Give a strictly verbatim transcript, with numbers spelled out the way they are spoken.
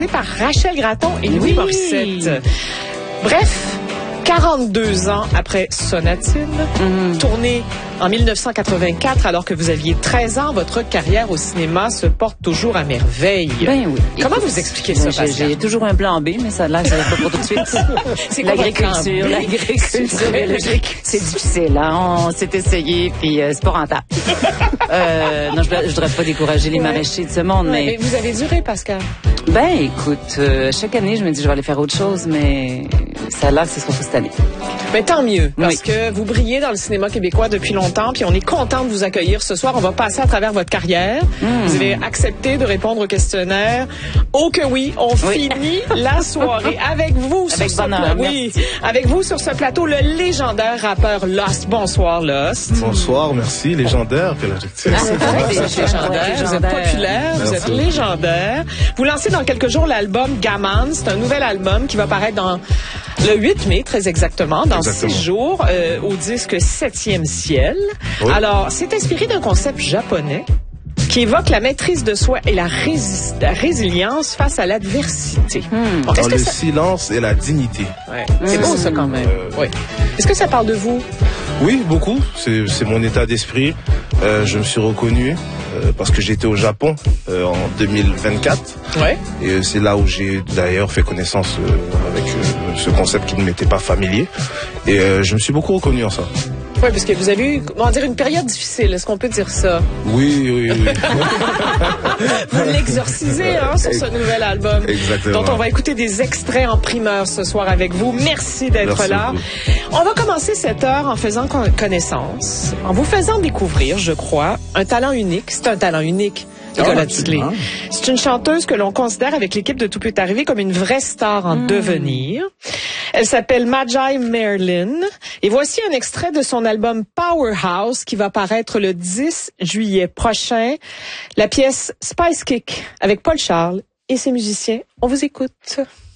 par Rachel Gratton et Louis Oui. Morissette. Bref, quarante-deux ans après Sonatine, Mm. tournée en mille neuf cent quatre-vingt-quatre, alors que vous aviez treize ans, votre carrière au cinéma se porte toujours à merveille. Ben oui. Comment Écoute, vous expliquez ben, ça, j'ai, Pascal? j'ai toujours un plan B, mais ça a l'air que ça va pas pour tout de suite. C'est quoi votre plan L'agriculture, B? l'agriculture biologique, c'est difficile. Hein? On s'est essayé, puis euh, c'est pas rentable. euh, non, je, je voudrais pas décourager les Ouais. maraîchers de ce monde, Ouais, mais... mais vous avez duré, Pascal. Ben, écoute, euh, chaque année, je me dis, je vais aller faire autre chose, mais ça a l'air que ce sera pas cette année. Mais tant mieux, parce Oui. que vous brillez dans le cinéma québécois depuis longtemps, puis on est content de vous accueillir ce soir. On va passer à travers votre carrière. Mm. Vous avez accepté de répondre au questionnaire. Oh que oui, on Oui. finit la soirée avec vous sur Avec ce bonheur, plateau. Oui, avec vous sur ce plateau, le légendaire rappeur Lost. Bonsoir, Lost. Bonsoir, merci, légendaire, quel adjectif. C'est vrai, vous êtes légendaire, légendaire, vous êtes légendaire. populaire, vous êtes Merci. légendaire. Vous lancez dans quelques jours l'album Gaman. C'est un nouvel album qui va paraître dans le huit mai, très exactement, dans Exactement. six jours, euh, au disque Septième Ciel. Oui. Alors, c'est inspiré d'un concept japonais qui évoque la maîtrise de soi et la, rési- la résilience face à l'adversité. Hmm. Est-ce Dans que le ça... silence et la dignité. Ouais, c'est beau ça quand même. Euh, Oui. Est-ce que ça parle de vous? Oui, beaucoup. C'est, c'est mon état d'esprit. Euh, je me suis reconnu euh, parce que j'étais au Japon euh, en deux mille vingt-quatre. Ouais. Et euh, c'est là où j'ai d'ailleurs fait connaissance euh, avec euh, ce concept qui ne m'était pas familier. Et euh, je me suis beaucoup reconnu en ça. Oui, parce que vous avez eu, comment dire, une période difficile. Est-ce qu'on peut dire ça? Oui, oui, oui. Vous l'exorcisez hein, sur ce nouvel album. Exactement. Dont on va écouter des extraits en primeur ce soir avec vous. Merci d'être Merci là. beaucoup. On va commencer cette heure en faisant con- connaissance, en vous faisant découvrir, je crois, un talent unique. C'est un talent unique. Nicolas Tisley. C'est une chanteuse que l'on considère avec l'équipe de Tout peut arriver comme une vraie star en devenir. Elle s'appelle Magi Merlin. Et voici un extrait de son album Powerhouse qui va paraître le dix juillet prochain. La pièce Spice Kick avec Paul Charles et ses musiciens. On vous écoute.